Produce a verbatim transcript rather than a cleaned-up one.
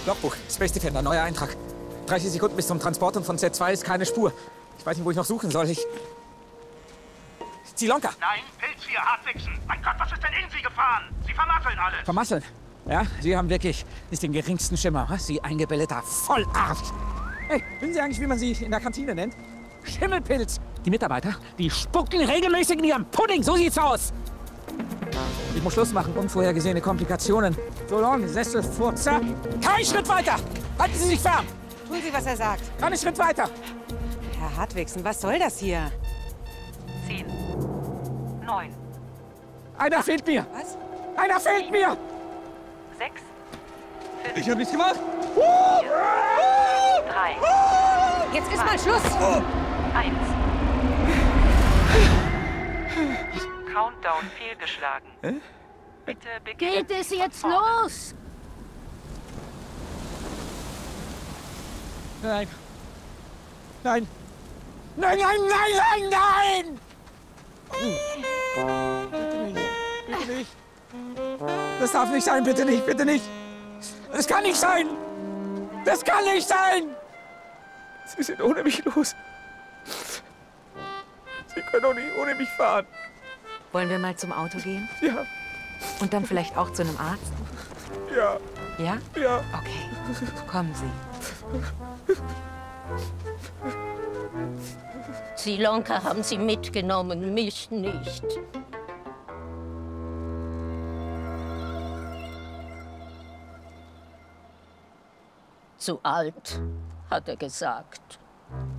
Logbuch, Space Defender, neuer Eintrag. dreißig Sekunden bis zum Transport und von Z zwei ist keine Spur. Ich weiß nicht, wo ich noch suchen soll. Ich... Zilonka! Nein, Pilz hier, Hartwichsen. Mein Gott, was ist denn in Sie gefahren? Sie vermasseln alles. Vermasseln? Ja, Sie haben wirklich nicht den geringsten Schimmer, was? Sie eingebildeter Vollarsch! Hey, wissen Sie eigentlich, wie man Sie in der Kantine nennt? Schimmelpilz! Die Mitarbeiter, die spucken regelmäßig in ihrem Pudding, so sieht's aus! Ich muss Schluss machen, unvorhergesehene Komplikationen. So long, Sesselfurzer. Kein Schritt weiter! Halten Sie sich fern! Tun Sie, was er sagt. Keinen Schritt weiter! Herr Hartwigsen, was soll das hier? Zehn. Neun. Einer fehlt mir! Was? Einer fehlt mir! Sechs. Ich hab nichts gemacht! Drei. Jetzt ist mal Schluss! Eins. Countdown fehlgeschlagen. Bitte beginnen. Geht es jetzt los? Nein. Nein. Nein, nein, nein, nein, nein! Bitte nicht. Bitte nicht. Das darf nicht sein, bitte nicht, bitte nicht. Das kann nicht sein. Das kann nicht sein. Sie sind ohne mich los. Sie können doch nicht ohne mich fahren. Wollen wir mal zum Auto gehen? Ja, Und dann vielleicht auch zu einem Arzt? ja, Ja? ja. Okay. Kommen Sie. Zilonka haben sie mitgenommen, mich nicht. Zu alt, hat er gesagt.